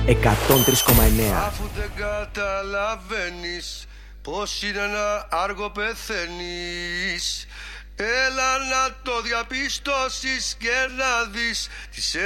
103,9. Αφού δεν καταλαβαίνεις πως είναι ένα άργο πεθαίνεις, έλα να το διαπιστώσεις και να δεις τι σε